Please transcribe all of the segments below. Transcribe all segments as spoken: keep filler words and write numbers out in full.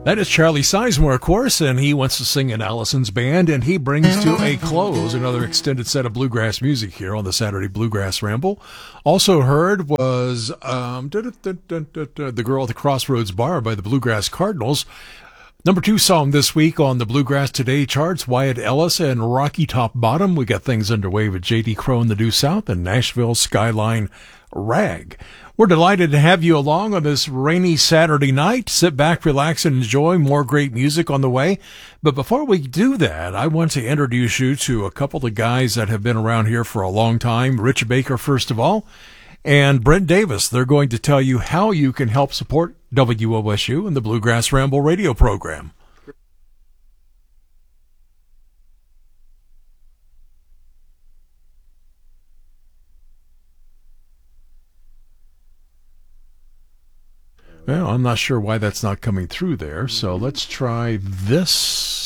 That is Charlie Sizemore, of course, and he wants to sing in Allison's band, and he brings to a close another extended set of bluegrass music here on the Saturday Bluegrass Ramble. Also heard was um, The Girl at the Crossroads Bar by the Bluegrass Cardinals. Number two song this week on the Bluegrass Today charts, Wyatt Ellis and Rocky Top Bottom. We got things underway with J D Crowe and the Due South and Nashville Skyline Rag. We're delighted to have you along on this rainy Saturday night. Sit back, relax, and enjoy more great music on the way. But before we do that, I want to introduce you to a couple of guys that have been around here for a long time. Rich Baker, first of all, and Brent Davis. They're going to tell you how you can help support W O S U and the Bluegrass Ramble radio program. Well, I'm not sure why that's not coming through there, so let's try this.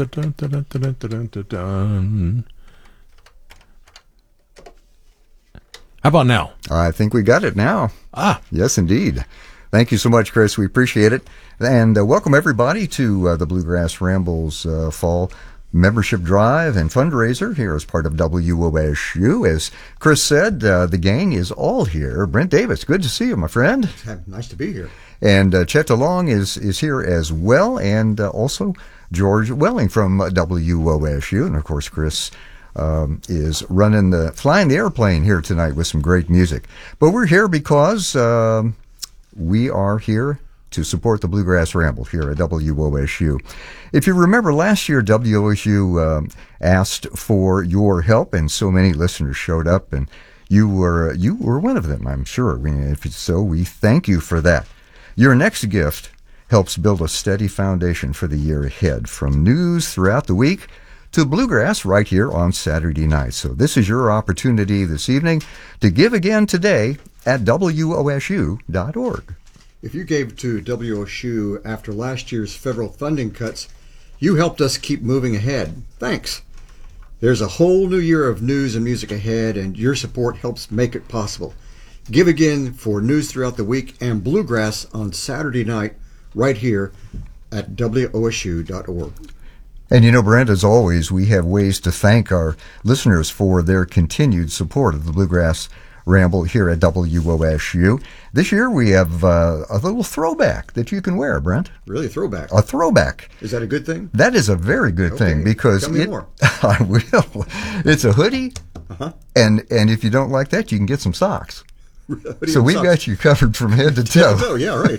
How about now? I think we got it now. Ah. Yes, indeed. Thank you so much, Chris. We appreciate it. And uh, welcome, everybody, to uh, the Bluegrass Rambles uh, Fall Membership Drive and Fundraiser here as part of W O S U. As Chris said, uh, the gang is all here. Brent Davis, good to see you, my friend. Nice to be here. And uh, Chet DeLong is, is here as well, and uh, also George Welling from uh, W O S U. And, of course, Chris um, is running the, flying the airplane here tonight with some great music. But we're here because um, we are here to support the Bluegrass Ramble here at W O S U. If you remember last year, W O S U um, asked for your help, and so many listeners showed up, and you were you were one of them, I'm sure. I mean, if it's so, we thank you for that. Your next gift helps build a steady foundation for the year ahead, from news throughout the week to bluegrass right here on Saturday night. So this is your opportunity this evening to give again today at W O S U dot org. If you gave to W O S U after last year's federal funding cuts, you helped us keep moving ahead. Thanks. There's a whole new year of news and music ahead, and your support helps make it possible. Give again for news throughout the week and bluegrass on Saturday night right here at W O S U dot org. And you know, Brent, as always, we have ways to thank our listeners for their continued support of the Bluegrass Ramble here at W O S U. This year we have uh, a little throwback that you can wear, Brent. Really, throwback? A throwback. Is that a good thing? That is a very good okay. thing because Tell me it, more. I will. It's a hoodie, uh-huh. and and if you don't like that, you can get some socks. So we've socks. got you covered from head to toe. Oh, yeah, right.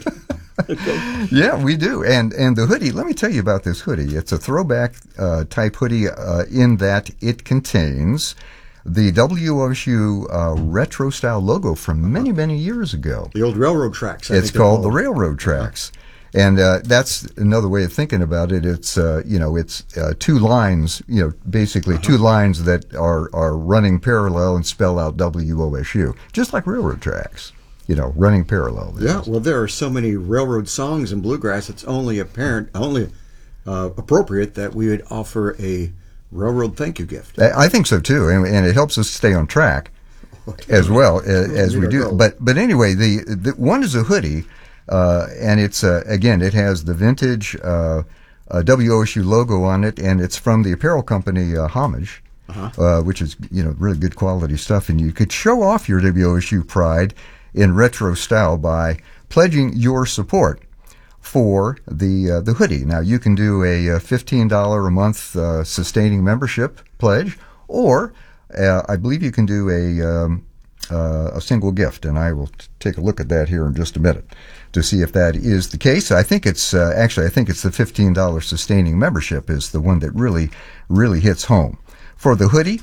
Yeah, we do. And and the hoodie, let me tell you about this hoodie. It's a throwback uh, type hoodie uh, in that it contains the W O S U uh, retro style logo from many, many years ago. The old railroad tracks. I It's think called the railroad tracks. Uh-huh. And uh, that's another way of thinking about it. It's uh, you know it's uh, two lines, you know, basically uh-huh. two lines that are are running parallel and spell out W O S U, just like railroad tracks, you know, running parallel. Yeah, well, there are so many railroad songs in bluegrass. It's only apparent, only uh, appropriate that we would offer a railroad thank you gift. I think so too, and, and it helps us stay on track as well as, as we do. But but anyway, the, the one is a hoodie. Uh, and it's, uh, again, it has the vintage uh, uh, W O S U logo on it, and it's from the apparel company uh, Homage, uh-huh. uh, which is, you know, really good quality stuff. And you could show off your W O S U pride in retro style by pledging your support for the uh, the hoodie. Now, you can do a fifteen dollars a month uh, sustaining membership pledge, or uh, I believe you can do a, um, uh, a single gift, and I will t- take a look at that here in just a minute to see if that is the case. I think it's uh, actually I think it's the fifteen dollars sustaining membership is the one that really really hits home. For the hoodie,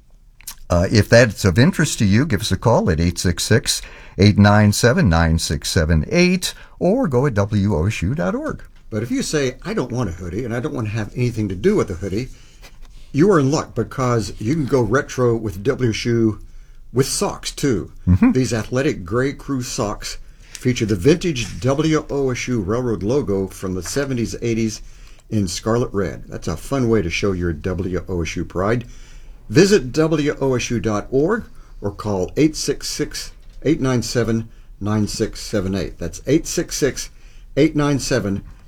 uh, if that's of interest to you, give us a call at eight six six, eight nine seven, nine six seven eight or go at W O S U dot org. But if you say, I don't want a hoodie and I don't want to have anything to do with a hoodie, you are in luck because you can go retro with W O S U with socks too. Mm-hmm. These athletic gray crew socks feature the vintage W O S U railroad logo from the seventies, eighties in scarlet red. That's a fun way to show your W O S U pride. Visit W O S U dot org or call eight six six, eight nine seven, nine six seven eight. That's eight six six, eight nine seven,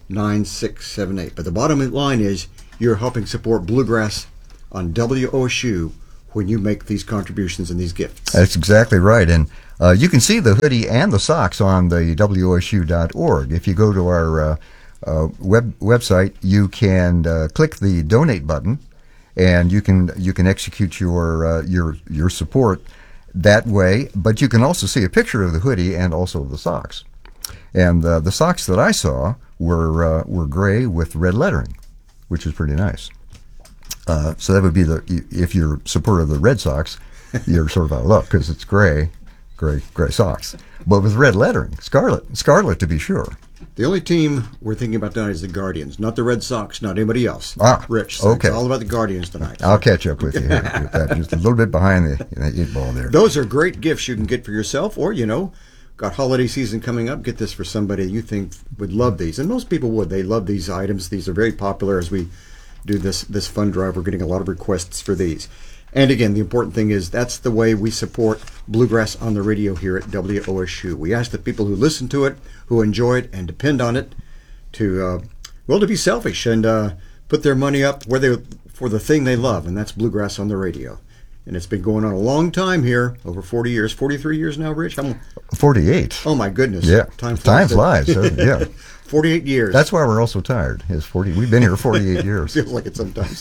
nine six seven eight. But the bottom line is you're helping support bluegrass on W O S U when you make these contributions and these gifts. That's exactly right. And uh, you can see the hoodie and the socks on the W O S U dot org. If you go to our uh, uh, web website, you can uh, click the donate button, and you can you can execute your uh, your your support that way. But you can also see a picture of the hoodie and also the socks. And uh, the socks that I saw were uh, were gray with red lettering, which is pretty nice. Uh, so that would be the, if you're a supporter of the Red Sox, you're sort of out of luck because it's gray, gray, gray socks. But with red lettering, scarlet, scarlet to be sure. The only team we're thinking about tonight is the Guardians, not the Red Sox, not anybody else. Ah, Rich, so okay. It's all about the Guardians tonight. I'll catch up with you here with that. Just a little bit behind the, the eight ball there. Those are great gifts you can get for yourself, or, you know, got holiday season coming up, get this for somebody you think would love these. And most people would. They love these items. These are very popular as we do this this fund drive. We're getting a lot of requests for these. And again, the important thing is that's the way we support bluegrass on the radio here at W O S U. We ask the people who listen to it, who enjoy it, and depend on it to, uh, well, to be selfish and uh, put their money up where they for the thing they love, and that's bluegrass on the radio. And it's been going on a long time here, over forty years, forty-three years now, Rich? I'm, forty-eight. Oh, my goodness. Yeah. Time Time flies. flies. Yeah. forty-eight years. That's why we're all so tired. Is forty. We've been here forty-eight years. Feels like it sometimes.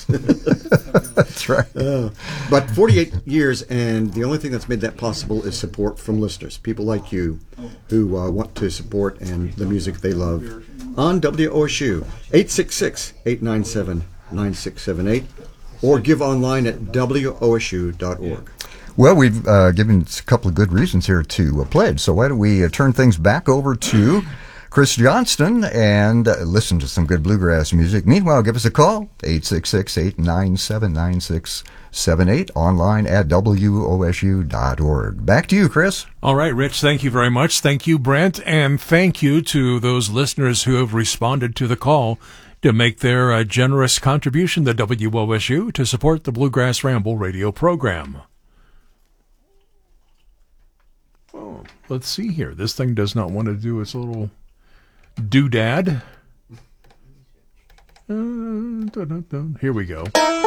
That's right. Uh, but forty-eight years, and the only thing that's made that possible is support from listeners, people like you who uh, want to support and the music they love on W O S U. eight six six, eight nine seven, nine six seven eight or give online at W O S U dot org. Well, we've uh, given a couple of good reasons here to uh, pledge, so why don't we uh, turn things back over to Chris Johnston and uh, listen to some good bluegrass music. Meanwhile, give us a call, eight six six, eight nine seven, nine six seven eight, online at W O S U dot org. Back to you, Chris. All right, Rich, thank you very much. Thank you, Brent, and thank you to those listeners who have responded to the call to make their uh, generous contribution to W O S U to support the Bluegrass Ramble radio program. Oh, let's see here. This thing does not want to do its little doodad. Uh, dun, dun, dun. Here we go.